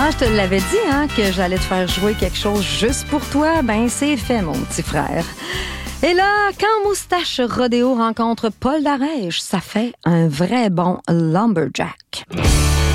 Ah, je te l'avais dit, hein, que j'allais te faire jouer quelque chose juste pour toi. Ben, c'est fait, mon petit frère. Et là, quand Moustache Rodéo rencontre Paul Darèche, ça fait un vrai bon lumberjack.